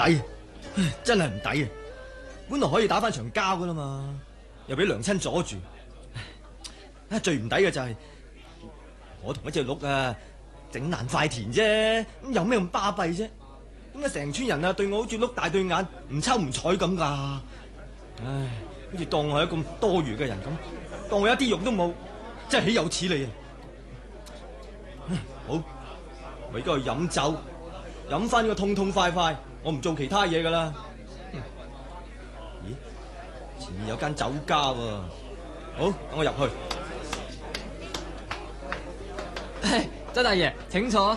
抵，真係唔抵啊！本來可以打翻場交噶啦嘛，又俾娘親阻住。最唔抵嘅就係我同一隻鹿啊，整爛塊田啫，咁有咩咁巴閉啫？點解成村人啊對我好似碌大對眼，唔抽唔睬咁噶？唉，好似當我係一個咁多餘嘅人咁，當我一啲用都冇，真係豈有此理啊！好，我而家去飲酒，飲翻呢個痛痛快快，我唔做其他嘢噶啦。咦，前面有間酒家喎，好，等我入去。 周大爺，請坐。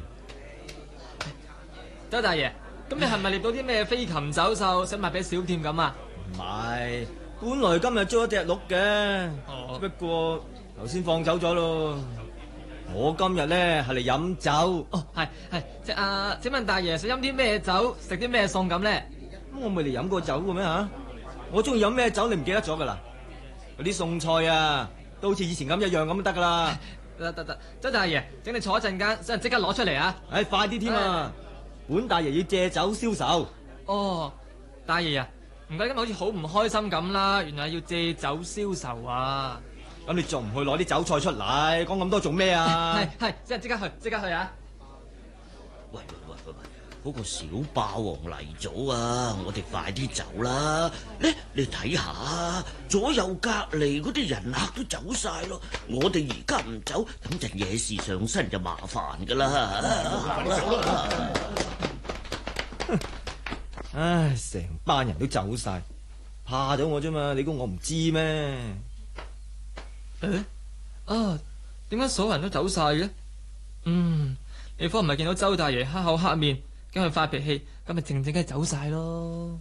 周大爺，咁你係咪獵到啲咩飛禽走獸，想賣俾小店咁啊？ 唔係，本來今日捉一隻鹿嘅，不過頭先放走咗咯。我今日咧係嚟飲酒。 哦，係，請問大爺想飲啲咩酒，食啲咩餸咁咧？ 咁我未嚟飲過酒嘅咩吓？我中意飲咩酒你唔記得咗噶啦？嗰啲餸菜啊，都好似以前咁一樣咁得噶啦。 得，周大爺，請你坐一陣間，使人即刻攞出嚟啊！ 快啲添啊！本大爺要借酒消愁。 哦，大爺啊，唔怪今日好似好唔開心咁啦，原來要借酒消愁啊！ 咁你仲唔去攞啲酒菜出嚟？講咁多做咩啊？ 係，即刻去啊！ 喂，嗰個小霸王嚟咗啊！我哋快啲走啦！你睇下，左右隔籬嗰啲人客都走晒咯，我哋而家唔走，等陣惹事上身就麻煩噶啦！ 唉，成班人都走晒，怕咗我啫嘛？你估我唔知咩？ 點解所有人都走晒嘅？你方唔係見到周大爺黑口黑面，驚佢發脾氣，咁咪靜靜雞走晒咯。